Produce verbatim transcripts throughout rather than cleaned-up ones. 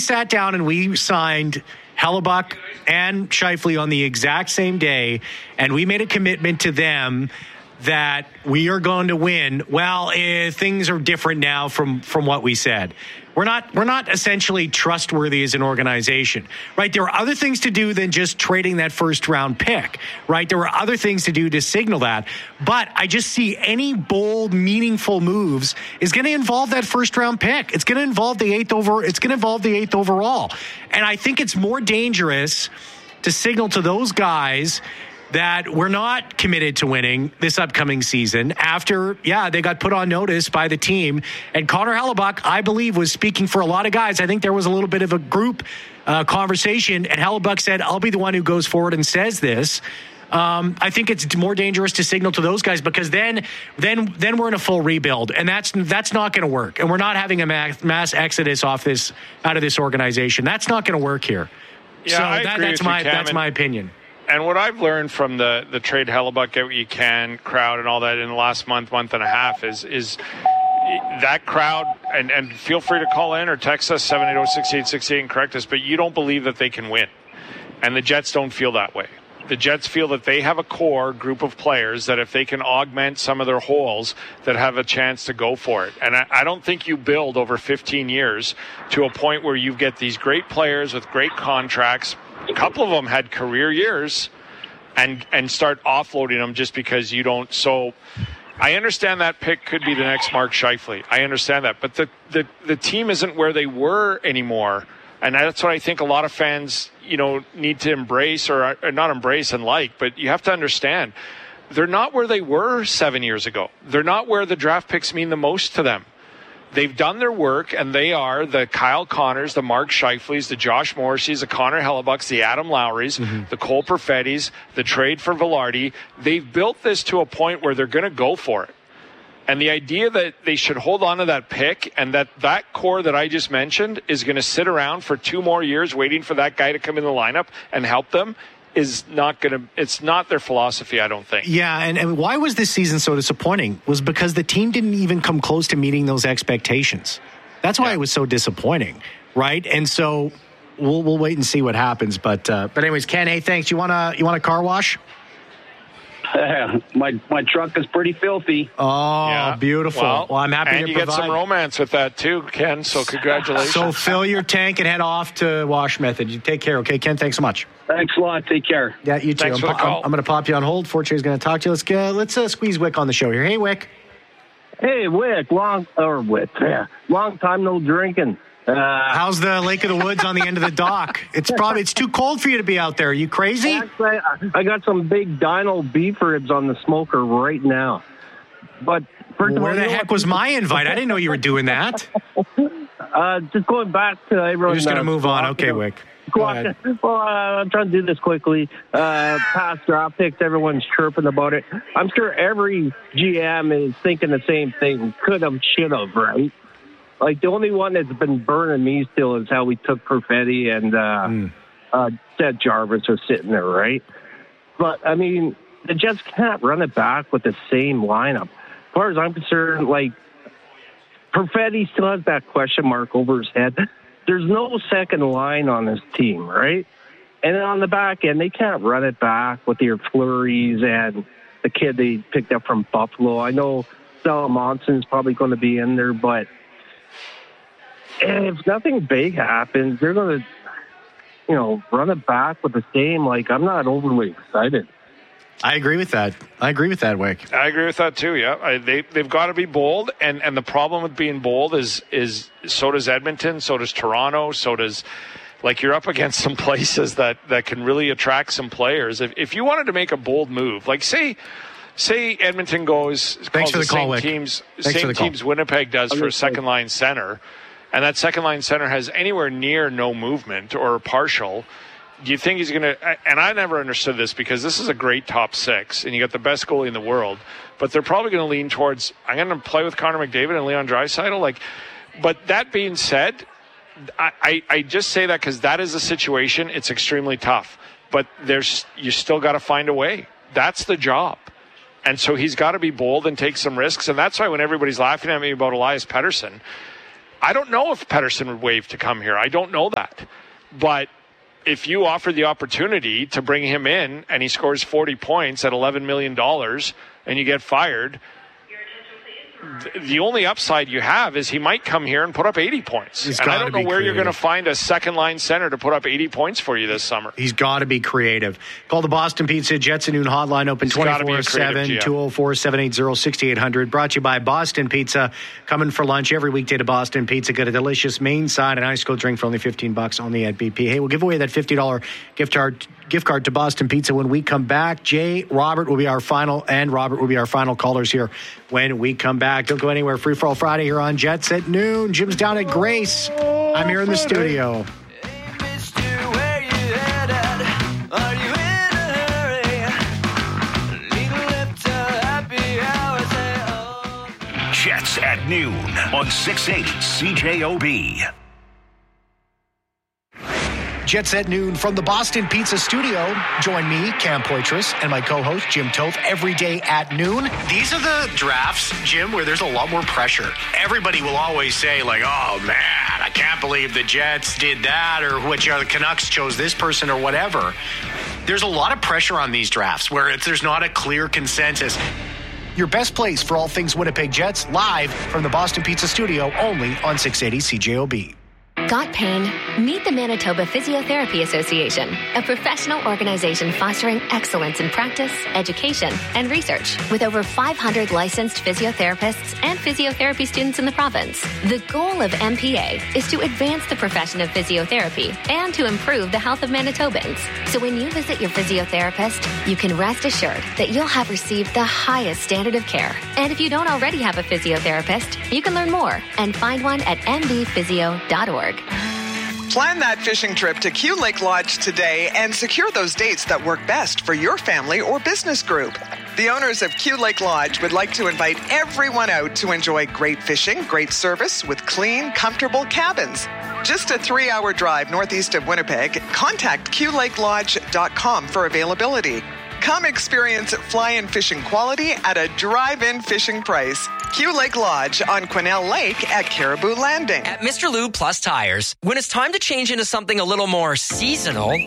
sat down and we signed Hellebuyck and Scheifele on the exact same day, and we made a commitment to them that we are going to win, well, eh, things are different now from, from what we said. We're not we're not essentially trustworthy as an organization, right? There are other things to do than just trading that first round pick, right? There were other things to do to signal that. But I just see any bold, meaningful moves is going to involve that first round pick. It's going to involve the eighth over. It's going to involve the eighth overall, and I think it's more dangerous to signal to those guys that we're not committed to winning this upcoming season after, yeah, they got put on notice by the team. And Connor Hellebuyck, I believe, was speaking for a lot of guys. I think there was a little bit of a group uh, conversation, and Hellebuyck said, I'll be the one who goes forward and says this. Um, I think it's more dangerous to signal to those guys because then then, then we're in a full rebuild, and that's that's not going to work. And we're not having a mass, mass exodus off this out of this organization. That's not going to work here. Yeah, so I that, agree that's with my you, Cam, that's my opinion. And what I've learned from the, the trade Hellebuyck, get what you can crowd and all that in the last month, month and a half is is that crowd, and, and feel free to call in or text us seven eight zero, six eight six eight and correct us, but you don't believe that they can win. And the Jets don't feel that way. The Jets feel that they have a core group of players that if they can augment some of their holes, that have a chance to go for it. And I, I don't think you build over fifteen years to a point where you get these great players with great contracts. A couple of them had career years, and and start offloading them just because you don't. So I understand that pick could be the next Mark Scheifele. I understand that. But the, the, the team isn't where they were anymore. And that's what I think a lot of fans, you know, need to embrace or, or not embrace and like. But you have to understand, they're not where they were seven years ago. They're not where the draft picks mean the most to them. They've done their work, and they are the Kyle Connors, the Mark Scheifeles, the Josh Morrisseys, the Connor Hellebucks, the Adam Lowrys, mm-hmm. the Cole Perfettis, the trade for Velarde. They've built this to a point where they're going to go for it. And the idea that they should hold on to that pick and that that core that I just mentioned is going to sit around for two more years waiting for that guy to come in the lineup and help them is not going to, it's not their philosophy, I don't think. Yeah, and, and why was this season so disappointing? Was because the team didn't even come close to meeting those expectations. That's why yeah. it was so disappointing, right? And so we'll we'll wait and see what happens. But uh, but anyways, Ken, hey, thanks. You wanna you want a car wash? Uh, my my truck is pretty filthy. Oh, yeah. Beautiful. Well, well, I'm happy and to you provide. get some romance with that too, Ken, so congratulations. So fill your tank and head off to Wash Method. You take care, okay, Ken? Thanks so much. Thanks a lot. Take care. Yeah, you too. Thanks I'm, for the call. I'm, I'm going to pop you on hold. Fortunately, is going to talk to you. Let's go. Let's uh, squeeze Wick on the show here. Hey, Wick. Hey, Wick. Long or Wick. Yeah. Long time no drinking. Uh, How's the Lake of the Woods on the end of the dock? It's probably it's too cold for you to be out there. Are you crazy? Actually, I got some big dino beef ribs on the smoker right now. But first well, of where all, the you know heck was my invite? I didn't know you were doing that. uh, just going back to everyone. You're just going to uh, move on. Okay, Wick. Go ahead. Well, uh, I'm trying to do this quickly. Uh, past draft picks, everyone's chirping about it. I'm sure every G M is thinking the same thing. Could have, should have, right? Like, the only one that's been burning me still is how we took Perfetti and uh, mm. uh, Seth Jarvis are sitting there, right? But, I mean, the Jets can't run it back with the same lineup. As far as I'm concerned, like, Perfetti still has that question mark over his head. There's no second line on this team, right? And then on the back end, they can't run it back with your Fleuries and the kid they picked up from Buffalo. I know Salamonson's probably going to be in there, but if nothing big happens, they're going to, you know, run it back with the same. Like, I'm not overly excited. I agree with that. I agree with that, Wick. I agree with that too. Yeah, I, they they've got to be bold, and, and the problem with being bold is is so does Edmonton, so does Toronto, so does like you're up against some places that, that can really attract some players. If if you wanted to make a bold move, like say. Say Edmonton goes. Thanks for the, the call, same Wick. Teams, Thanks same for the teams call. Winnipeg does for a second line center, and that second line center has anywhere near no movement or partial. Do you think he's going to? And I never understood this because this is a great top six, and you got the best goalie in the world. But they're probably going to lean towards. I'm going to play with Connor McDavid and Leon Draisaitl. Like, but that being said, I, I, I just say that because that is a situation. It's extremely tough, but there's you still got to find a way. That's the job. And so he's got to be bold and take some risks. And that's why when everybody's laughing at me about Elias Pettersson, I don't know if Pettersson would waive to come here. I don't know that. But if you offer the opportunity to bring him in and he scores forty points at eleven million dollars and you get fired, the only upside you have is he might come here and put up eighty points. He's and I don't know where creative. you're going to find a second-line center to put up eighty points for you this summer. He's got to be creative. Call the Boston Pizza Jets at noon hotline, open twenty-four seven, two oh four, seven eight zero, six eight hundred. Brought to you by Boston Pizza. Coming for lunch every weekday to Boston Pizza. Get a delicious main side and ice cold drink for only fifteen bucks only at B P. Hey, we'll give away that fifty dollars gift card gift card to Boston Pizza when we come back. Jay, Robert will be our final, and Robert will be our final callers here when we come back. Don't go anywhere. Free for all Friday here on Jets at noon. Jim's down at Grace. I'm here in the studio. Jets at noon on six eighty C J O B. Jets at noon from the Boston Pizza Studio. Join me, Cam Poitras, and my co-host, Jim Toth, every day at noon. These are the drafts, Jim, where there's a lot more pressure. Everybody will always say, like, oh, man, I can't believe the Jets did that, or which are the Canucks chose this person, or whatever. There's a lot of pressure on these drafts where it's, there's not a clear consensus. Your best place for all things Winnipeg Jets, live from the Boston Pizza Studio, only on six eighty C J O B. Got pain? Meet the Manitoba Physiotherapy Association, a professional organization fostering excellence in practice, education, and research. With over five hundred licensed physiotherapists and physiotherapy students in the province, the goal of M P A is to advance the profession of physiotherapy and to improve the health of Manitobans. So when you visit your physiotherapist, you can rest assured that you'll have received the highest standard of care. And if you don't already have a physiotherapist, you can learn more and find one at m b physio dot org. Plan that fishing trip to Q Lake Lodge today and secure those dates that work best for your family or business group. The owners of Q Lake Lodge would like to invite everyone out to enjoy great fishing, great service with clean, comfortable cabins. Just a three-hour drive northeast of Winnipeg. Contact q lake lodge dot com for availability. Come experience fly-in fishing quality at a drive-in fishing price. Q Lake Lodge on Quesnel Lake at Caribou Landing. At Mister Lube Plus Tires, when it's time to change into something a little more seasonal,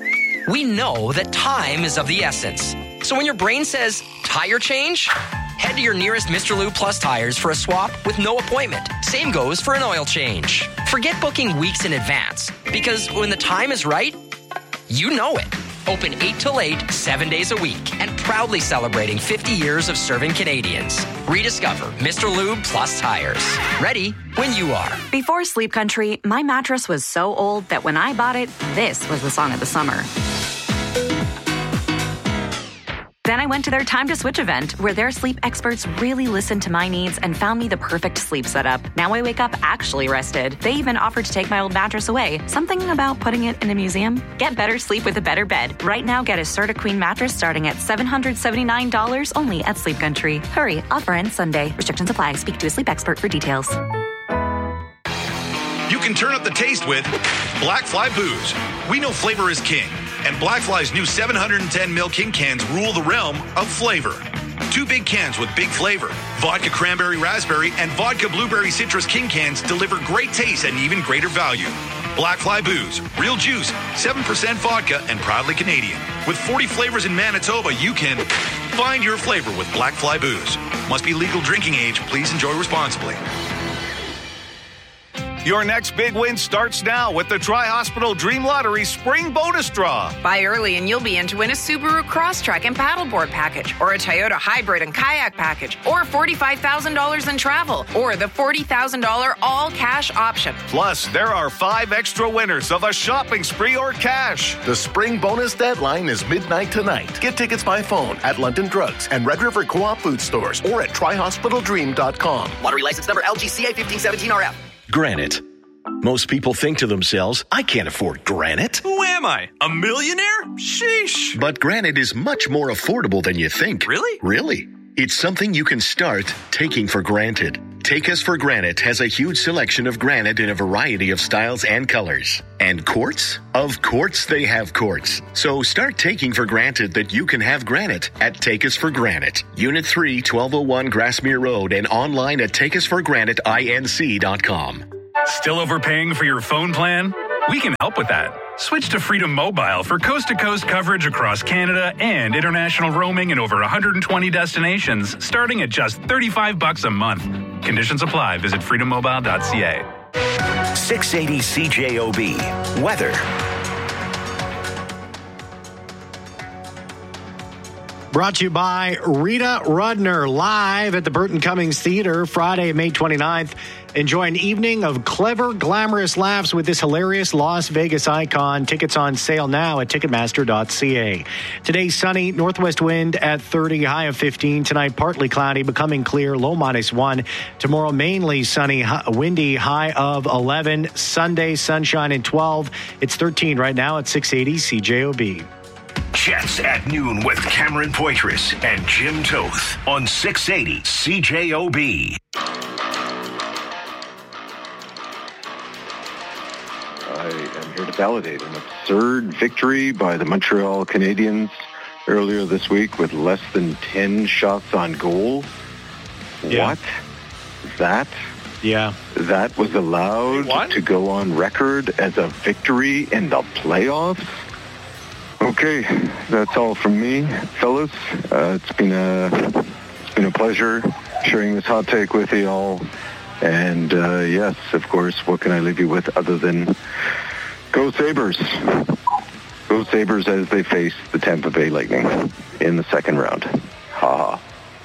we know that time is of the essence. So when your brain says, tire change, head to your nearest Mister Lube Plus Tires for a swap with no appointment. Same goes for an oil change. Forget booking weeks in advance, because when the time is right, you know it. Open eight till eight, seven days a week, and proudly celebrating fifty years of serving Canadians. Rediscover Mister Lube Plus Tires. Ready when you are. Before Sleep Country, my mattress was so old that when I bought it, this was the song of the summer. Then I went to their Time to Switch event, where their sleep experts really listened to my needs and found me the perfect sleep setup. Now I wake up actually rested. They even offered to take my old mattress away. Something about putting it in a museum? Get better sleep with a better bed. Right now, get a Serta Queen mattress starting at seven hundred seventy-nine dollars only at Sleep Country. Hurry, offer ends Sunday. Restrictions apply. Speak to a sleep expert for details. You can turn up the taste with Black Fly Booze. We know flavor is king, and Black Fly's new seven hundred ten milliliter king cans rule the realm of flavor. Two big cans with big flavor. Vodka Cranberry Raspberry and Vodka Blueberry Citrus king cans deliver great taste and even greater value. Black Fly Booze, real juice, seven percent vodka, and proudly Canadian. With forty flavors in Manitoba, you can find your flavor with Black Fly Booze. Must be legal drinking age. Please enjoy responsibly. Your next big win starts now with the Tri-Hospital Dream Lottery Spring Bonus Draw. Buy early and you'll be in to win a Subaru Crosstrek and paddleboard package, or a Toyota Hybrid and kayak package, or forty-five thousand dollars in travel, or the forty thousand dollars all-cash option. Plus, there are five extra winners of a shopping spree or cash. The spring bonus deadline is midnight tonight. Get tickets by phone at London Drugs and Red River Co-op food stores or at tri hospital dream dot com. Lottery license number L G C A fifteen seventeen R F. Granite. Most people think to themselves, I can't afford granite. Who am I? A millionaire? Sheesh. But granite is much more affordable than you think. Really? Really. It's something you can start taking for granted. Take Us for Granite has a huge selection of granite in a variety of styles and colors. And quartz? Of course they have quartz. So start taking for granted that you can have granite at Take Us for Granite. Unit three, twelve oh one Grassmere Road, and online at take us for granite inc dot com. Still overpaying for your phone plan? We can help with that. Switch to Freedom Mobile for coast-to-coast coverage across Canada and international roaming in over one hundred twenty destinations, starting at just thirty-five bucks a month. Conditions apply. Visit freedom mobile dot c a. six eighty C J O B. Weather. Brought to you by Rita Rudner, live at the Burton Cummings Theater, Friday, May twenty-ninth. Enjoy an evening of clever, glamorous laughs with this hilarious Las Vegas icon. Tickets on sale now at ticketmaster dot c a. Today, sunny, northwest wind at thirty, high of fifteen. Tonight, partly cloudy, becoming clear, low minus one. Tomorrow, mainly sunny, windy, high of eleven. Sunday, sunshine and twelve. It's thirteen right now at six eighty C J O B. Jets at noon with Cameron Poitras and Jim Toth on six eighty C J O B. I am here to validate an absurd victory by the Montreal Canadiens earlier this week with less than ten shots on goal. Yeah. What? That? Yeah. That was allowed to go on record as a victory in the playoffs? Okay, that's all from me, fellas. Uh, it's been a it's been a pleasure sharing this hot take with you all. And uh, yes, of course, what can I leave you with other than go Sabres? Go Sabres as they face the Tampa Bay Lightning in the second round. Ha ha.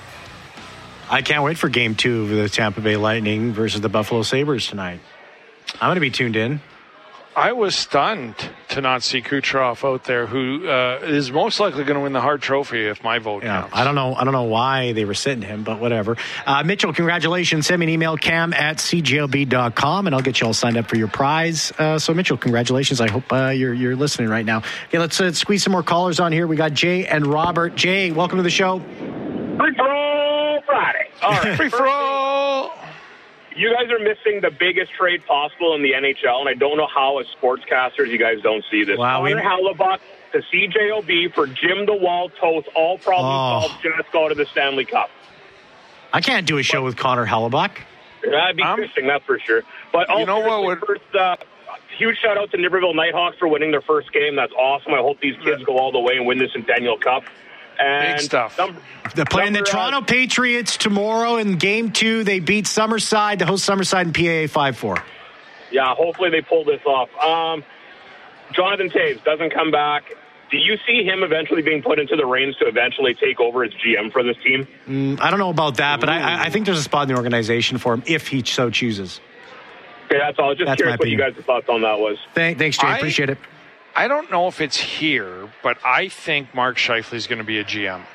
I can't wait for game two of the Tampa Bay Lightning versus the Buffalo Sabres tonight. I'm going to be tuned in. I was stunned to not see Kucherov out there, who uh, is most likely going to win the Hart Trophy if my vote Yeah, counts. I don't know. I don't know why they were sitting him, but whatever. Uh, Mitchell, congratulations. Send me an email, cam at c j o b dot com, and I'll get you all signed up for your prize. Uh, so, Mitchell, congratulations. I hope uh, you're you're listening right now. Okay, let's uh, squeeze some more callers on here. We got Jay and Robert. Jay, welcome to the show. Free for all Friday. All right. Free for all. You guys are missing the biggest trade possible in the N H L, and I don't know how, as sportscasters, you guys don't see this. Wow, Connor we... Hellebuyck to C J O B for Jim the Wall Toth, all problems Oh. solved. Jets go to the Stanley Cup. I can't do a show with Connor Hellebuyck. That'd be interesting, that's for sure. But also, You know what would- first, uh, huge shout out to Niverville Nighthawks for winning their first game. That's awesome. I hope these kids go all the way and win the Centennial Cup. And Big stuff. Number, They're playing the number, Toronto uh, Patriots tomorrow in game two. They beat Summerside to host Summerside in P A A five four. Yeah, hopefully they pull this off. Um, Jonathan Toews doesn't come back. Do you see him eventually being put into the reins to eventually take over as G M for this team? Mm, I don't know about that, but I, I think there's a spot in the organization for him if he so chooses. Okay, that's all. Just That's curious my what you opinion. guys' thoughts on that was. Thank, thanks, Jay. I- Appreciate it. I don't know if it's here, but I think Mark Scheifele is going to be a G M.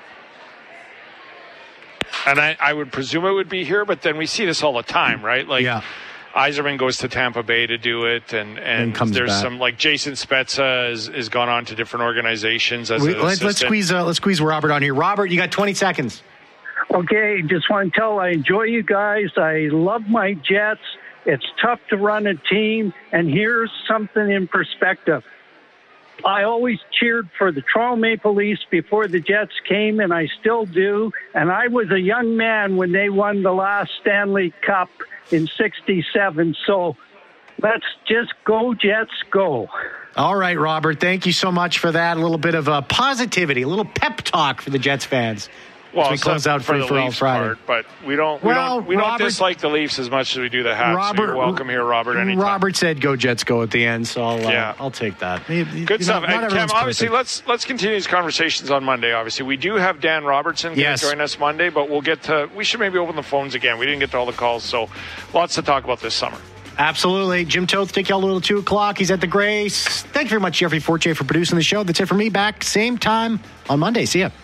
And I, I would presume it would be here, but then we see this all the time, right? Like, Yeah. Yzerman goes to Tampa Bay to do it, and, and And comes there's back. some, like Jason Spezza has, has gone on to different organizations as We, an let's, let's assistant. squeeze. Uh, let's squeeze Robert on here. Robert, you got twenty seconds. Okay, just want to tell I enjoy you guys. I love my Jets. It's tough to run a team, and here's something in perspective. I always cheered for the Toronto Maple Leafs before the Jets came, and I still do. And I was a young man when they won the last Stanley Cup in sixty-seven. So let's just go, Jets, go. All right, Robert. Thank you so much for that. A little bit of uh, positivity, a little pep talk for the Jets fans. Well, as we it's close not out for Free the for All Leafs Friday. part, but we don't we Well, don't we Robert- don't dislike the Leafs as much as we do the Habs. Robert- so you're welcome here, Robert. Anytime. Robert said, "Go Jets, go" at the end, so I'll, uh, Yeah. I'll take that. You- you Good know, stuff. not And Cam, everyone's obviously, perfect. let's let's continue these conversations on Monday. Obviously, we do have Dan Robertson going Yes. to join us Monday, but we'll get to. We should maybe open the phones again. We didn't get to all the calls, so lots to talk about this summer. Absolutely. Jim Toth, take y'all a little two o'clock. He's at the Grace. Thank you very much, Jeffrey Fortier, for producing the show. That's it for me. Back same time on Monday. See ya.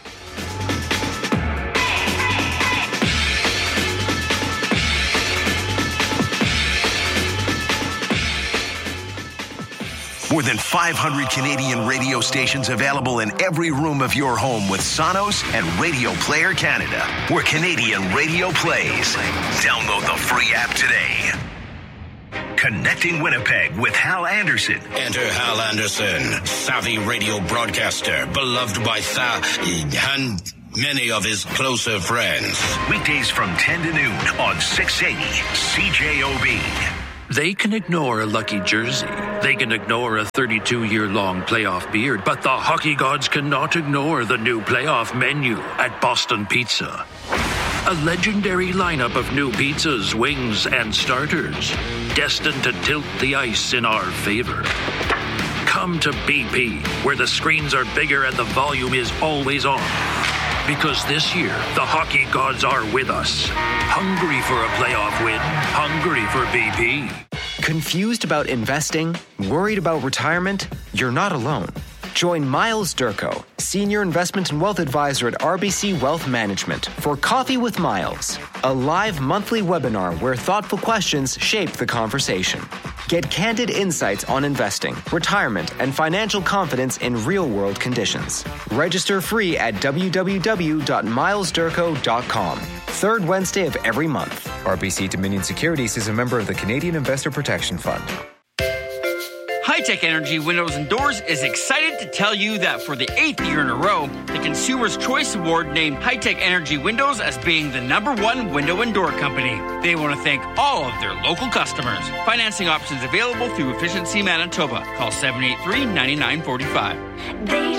More than five hundred Canadian radio stations available in every room of your home with Sonos and Radio Player Canada, where Canadian radio plays. Download the free app today. Connecting Winnipeg with Hal Anderson. Enter Hal Anderson, savvy radio broadcaster, beloved by Tha and many of his closer friends. Weekdays from ten to noon on six eighty C J O B. They can ignore a lucky jersey. They can ignore a thirty-two-year-long playoff beard. But the hockey gods cannot ignore the new playoff menu at Boston Pizza. A legendary lineup of new pizzas, wings, and starters, destined to tilt the ice in our favor. Come to B P, where the screens are bigger and the volume is always on. Because this year, the hockey gods are with us. Hungry for a playoff win. Hungry for B P. Confused about investing? Worried about retirement? You're not alone. Join Miles Durko, Senior Investment and Wealth Advisor at R B C Wealth Management, for Coffee with Miles, a live monthly webinar where thoughtful questions shape the conversation. Get candid insights on investing, retirement, and financial confidence in real-world conditions. Register free at w w w dot miles durko dot com. Third Wednesday of every month. R B C Dominion Securities is a member of the Canadian Investor Protection Fund. High-Tech Energy Windows and Doors is excited to tell you that for the eighth year in a row, the Consumer's Choice Award named High-Tech Energy Windows as being the number one window and door company. They want to thank all of their local customers. Financing options available through Efficiency Manitoba. Call seven eight three, nine nine four five. They